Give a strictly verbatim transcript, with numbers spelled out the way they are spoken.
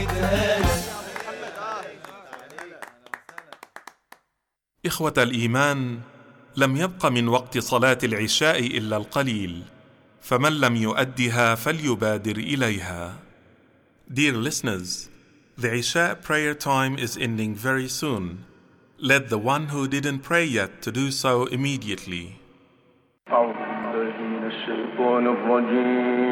إخوة الإيمان، لم يبق من وقت صلاة العشاء إلا القليل، فمن لم يؤدها فليبادر إليها. Dear listeners, the Isha prayer time is ending very soon. Let the one who didn't pray yet to do so immediately. أعوذ بالله من الشيطان الرجيم